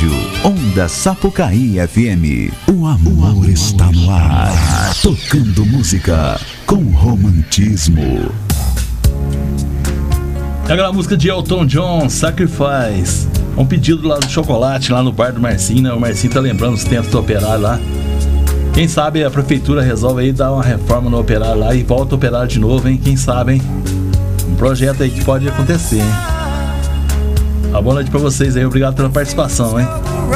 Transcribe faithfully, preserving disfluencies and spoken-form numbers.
rádio Onda Sapucaí F M. O amor, o amor está no ar, tocando música com romantismo. Aquela música de Elton John, Sacrifice. Um pedido lá do Chocolate, lá no bar do Marcinho, né? O Marcinho tá lembrando os tempos do operário lá. Quem sabe a prefeitura resolve aí dar uma reforma no operário lá e volta a operar de novo, hein? Quem sabe, hein? Um projeto aí que pode acontecer, hein? Uma boa noite pra vocês aí, obrigado pela participação, hein?